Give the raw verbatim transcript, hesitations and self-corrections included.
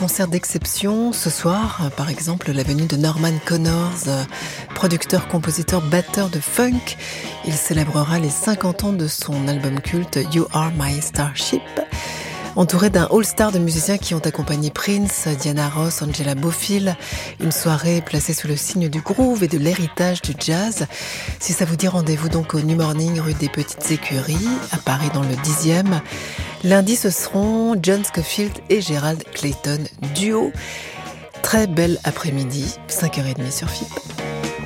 concert d'exception. Ce soir, par exemple, la venue de Norman Connors, producteur, compositeur, batteur de funk. Il célébrera les cinquante ans de son album culte You Are My Starship. Entouré d'un all-star de musiciens qui ont accompagné Prince, Diana Ross, Angela Bofill, une soirée placée sous le signe du groove et de l'héritage du jazz. Si ça vous dit, rendez-vous donc au New Morning rue des Petites Écuries, à Paris dans le dixième. Lundi, ce seront John Scofield et Gerald Clayton, duo. Très bel après-midi, cinq heures trente sur F I P.